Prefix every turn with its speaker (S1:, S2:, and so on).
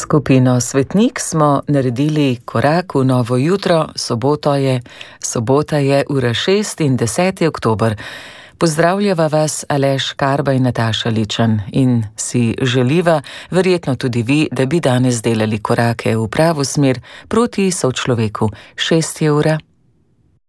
S1: skupino Svetnik smo naredili korak v novo jutro, sobota je ura 6 in 10. oktober. Pozdravljava vas Aleš Karba in Nataša Ličen in si želiva, verjetno tudi vi, da bi danes delali korake v pravo smer proti sočloveku. 6 je ura.